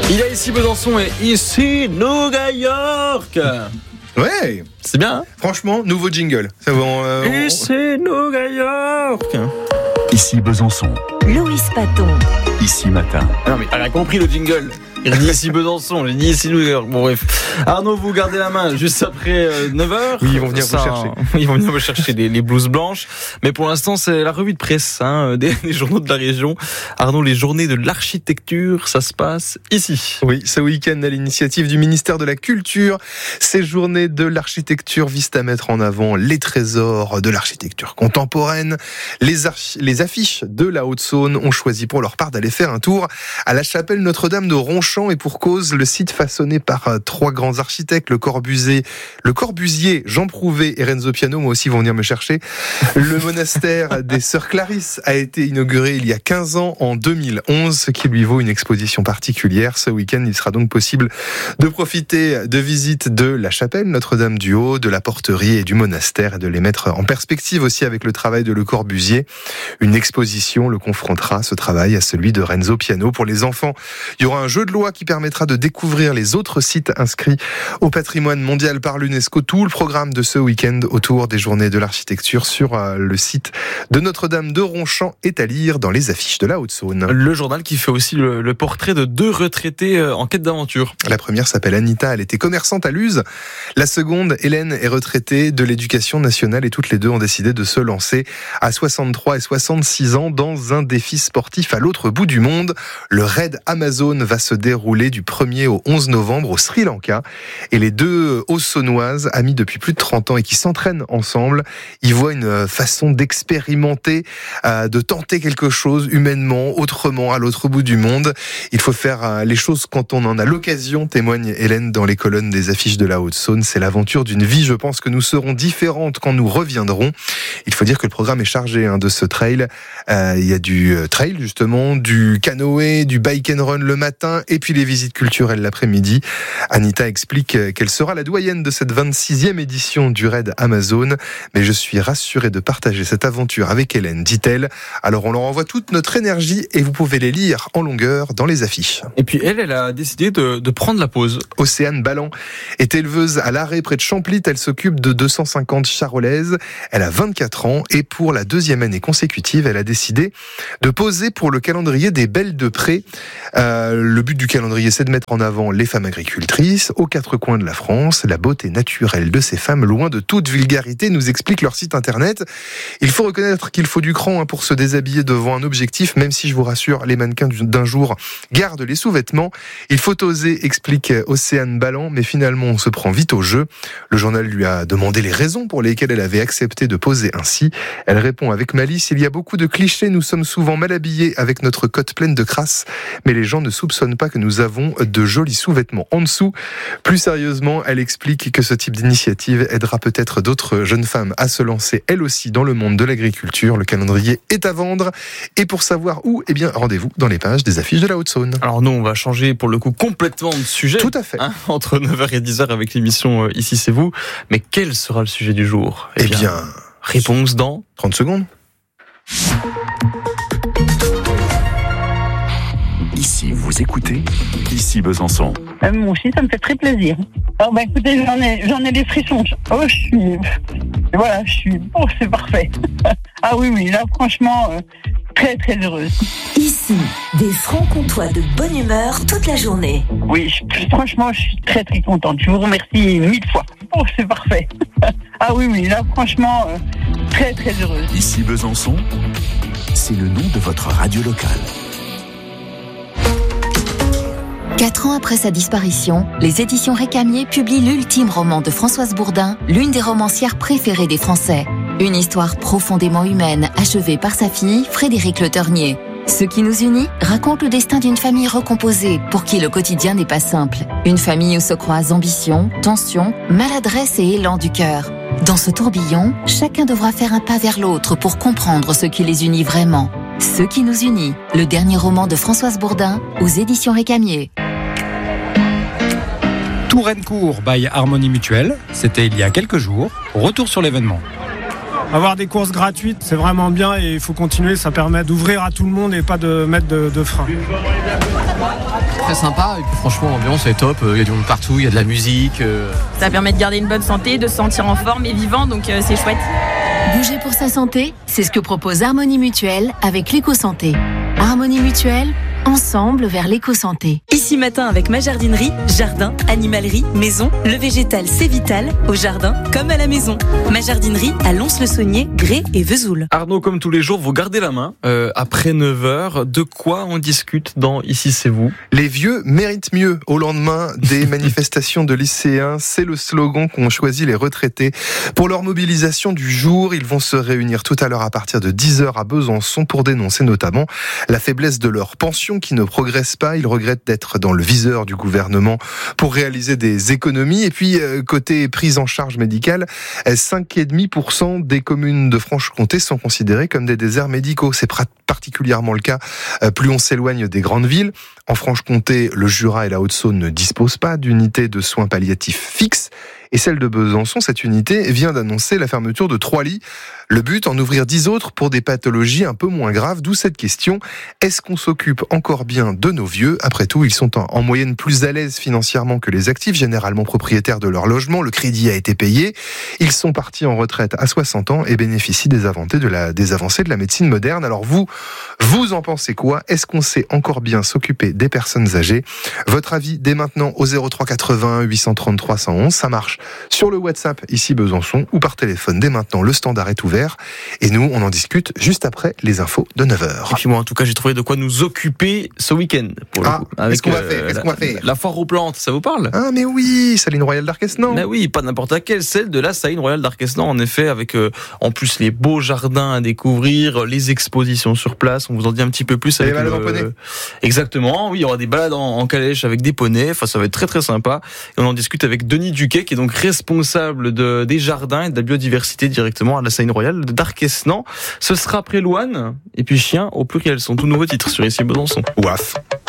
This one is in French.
Il a ici Besançon et ici New York. Ouais, c'est bien, hein. Franchement, nouveau jingle. Ça va, Ici New York. Ici Besançon. Louis Paton. Ici Matin. Non mais elle a compris le jingle. Il dit ici Besançon, j'ai dit ici New York. Bon bref. Arnaud, vous gardez la main juste après 9h. Oui, ils vont venir vous chercher. Ils vont venir vous chercher les blouses blanches. Mais pour l'instant, c'est la revue de presse des journaux de la région. Arnaud, les journées de l'architecture, ça se passe ici. Oui, ce week-end, à l'initiative du ministère de la Culture, ces journées de l'architecture visent à mettre en avant les trésors de l'architecture contemporaine. Les affiches de la Haute-Saône ont choisi pour leur part d'aller faire un tour à la chapelle Notre-Dame de Ronchamp, et pour cause, le site façonné par trois grands architectes, le Corbusier, Jean Prouvé et Renzo Piano, moi aussi vont venir me chercher. Le monastère des Sœurs Clarisses a été inauguré il y a 15 ans, en 2011, ce qui lui vaut une exposition particulière. Ce week-end, il sera donc possible de profiter de visites de la chapelle Notre-Dame du Haut, de la porterie et du monastère, et de les mettre en perspective aussi avec le travail de Le Corbusier. Une exposition le confrontera, ce travail, à celui de Renzo Piano. Pour les enfants, il y aura un jeu de loi qui permettra de découvrir les autres sites inscrits au patrimoine mondial par l'UNESCO. Tout le programme de ce week-end autour des journées de l'architecture sur le site de Notre-Dame de Ronchamp est à lire dans les affiches de la Haute-Saône. Le journal qui fait aussi le portrait de deux retraités en quête d'aventure. La première s'appelle Anita, elle était commerçante à Luz. La seconde, Hélène, est retraitée de l'Éducation nationale, et toutes les deux ont décidé de se lancer à 63 et 66 ans dans un défi sportif à l'autre bout du monde. Le Raid Amazon va se déroulé du 1er au 11 novembre au Sri Lanka. Et les deux Haut-Saônoises, amies depuis plus de 30 ans et qui s'entraînent ensemble, y voient une façon d'expérimenter, de tenter quelque chose humainement, autrement, à l'autre bout du monde. Il faut faire les choses quand on en a l'occasion, témoigne Hélène dans les colonnes des affiches de la Haute-Saône. C'est l'aventure d'une vie. Je pense que nous serons différentes quand nous reviendrons. Il faut dire que le programme est chargé de ce trail. Il y a du trail, justement, du canoë, du bike and run le matin, et puis les visites culturelles l'après-midi. Anita explique qu'elle sera la doyenne de cette 26e édition du Raid Amazon, mais je suis rassurée de partager cette aventure avec Hélène, dit-elle. Alors on leur envoie toute notre énergie et vous pouvez les lire en longueur dans les affiches. Et puis elle a décidé de prendre la pause. Océane Ballan est éleveuse à l'Arrêt près de Champlit. Elle s'occupe de 250 charolaises. Elle a 24 ans et pour la deuxième année consécutive, elle a décidé de poser pour le calendrier des Belles de Pré. Le but du calendrier, c'est de mettre en avant les femmes agricultrices aux quatre coins de la France, la beauté naturelle de ces femmes, loin de toute vulgarité, nous explique leur site internet. Il faut reconnaître qu'il faut du cran pour se déshabiller devant un objectif, même si je vous rassure, les mannequins d'un jour gardent les sous-vêtements. Il faut oser, explique Océane Ballan, mais finalement on se prend vite au jeu. Le journal lui a demandé les raisons pour lesquelles elle avait accepté de poser ainsi. Elle répond avec malice: il y a beaucoup de clichés, nous sommes souvent mal habillés avec notre cotte pleine de crasse, mais les gens ne soupçonnent pas que nous avons de jolis sous-vêtements en dessous. Plus sérieusement, elle explique que ce type d'initiative aidera peut-être d'autres jeunes femmes à se lancer elles aussi dans le monde de l'agriculture. Le calendrier est à vendre, et pour savoir où, rendez-vous dans les pages des affiches de la Haute-Saône. Alors nous, on va changer pour le coup complètement de sujet. Tout à fait. Entre 9h et 10h avec l'émission Ici c'est vous. Mais quel sera le sujet du jour ? Eh bien, réponse dans 30 secondes. Ici, vous écoutez Ici Besançon. Moi aussi, ça me fait très plaisir. Alors, écoutez, j'en ai des frissons. Oh, c'est parfait. Ah oui, là, franchement, très, très heureuse. Ici, des francs-comtois de bonne humeur toute la journée. Oui, franchement, je suis très, très contente. Je vous remercie 1000 fois. Oh, c'est parfait. Ah oui, là, franchement, très, très heureuse. Ici Besançon, c'est le nom de votre radio locale. 4 ans après sa disparition, les éditions Récamier publient l'ultime roman de Françoise Bourdin, l'une des romancières préférées des Français. Une histoire profondément humaine, achevée par sa fille, Frédérique Le Ternier. Ce qui nous unit raconte le destin d'une famille recomposée, pour qui le quotidien n'est pas simple. Une famille où se croisent ambition, tension, maladresse et élan du cœur. Dans ce tourbillon, chacun devra faire un pas vers l'autre pour comprendre ce qui les unit vraiment. Ce qui nous unit, le dernier roman de Françoise Bourdin, aux éditions Récamier. Touraine-Court by Harmonie Mutuelle, c'était il y a quelques jours. Retour sur l'événement. Avoir des courses gratuites, c'est vraiment bien et il faut continuer. Ça permet d'ouvrir à tout le monde et pas de mettre de frein. Très sympa et puis franchement l'ambiance est top, il y a du monde partout, il y a de la musique. Ça permet de garder une bonne santé, de se sentir en forme et vivant, donc c'est chouette. Bouger pour sa santé, c'est ce que propose Harmonie Mutuelle avec l'éco-santé. Harmonie Mutuelle, ensemble vers l'éco-santé. Ici matin avec ma jardinerie, jardin, animalerie, maison, le végétal c'est vital, au jardin comme à la maison. Ma jardinerie à Lons-le-Saunier, Grès et Vesoul. Arnaud, comme tous les jours, vous gardez la main. Après 9h, de quoi on discute dans Ici c'est vous? Les vieux méritent mieux. Au lendemain des manifestations de lycéens, c'est le slogan qu'ont choisi les retraités. Pour leur mobilisation du jour, ils vont se réunir tout à l'heure à partir de 10h à Besançon pour dénoncer notamment la faiblesse de leur pension qui ne progresse pas. Ils regrettent d'être dans le viseur du gouvernement pour réaliser des économies. Et puis, côté prise en charge médicale, 5,5% des communes de Franche-Comté sont considérées comme des déserts médicaux. C'est particulièrement le cas plus on s'éloigne des grandes villes. En Franche-Comté, le Jura et la Haute-Saône ne disposent pas d'unités de soins palliatifs fixes. Et celle de Besançon, cette unité, vient d'annoncer la fermeture de 3 lits. Le but, en ouvrir 10 autres pour des pathologies un peu moins graves. D'où cette question, est-ce qu'on s'occupe encore bien de nos vieux? Après tout, ils sont en moyenne plus à l'aise financièrement que les actifs, généralement propriétaires de leur logement. Le crédit a été payé. Ils sont partis en retraite à 60 ans et bénéficient des avancées de la médecine moderne. Alors vous en pensez quoi? Est-ce qu'on sait encore bien s'occuper des personnes âgées? Votre avis dès maintenant au 03 81 833 111. Ça marche sur le WhatsApp ici Besançon ou par téléphone dès maintenant. Le standard est ouvert et nous on en discute juste après les infos de 9h. Et puis moi en tout cas j'ai trouvé de quoi nous occuper ce week-end pour le coup. Qu'est-ce qu'on va faire? La foire aux plantes, ça vous parle? Ah mais oui, Saline Royale d'Arquesnan. Mais oui, pas n'importe laquelle, celle de la Saline Royale d'Arquesnan en effet, avec en plus les beaux jardins à découvrir, les expositions sur place. On vous en dit un petit peu plus avec balades en poney. Exactement, oui, il y aura des balades en calèche avec des poneys. Enfin, ça va être très très sympa. Et on en discute avec Denis Duquet, qui est donc responsable des jardins et de la biodiversité directement à la Saline Royale d'Arquesnan. Ce sera après Louane et puis Chien au pluriel. Sont tous nouveaux titres sur Ici Besançon. Ouaf.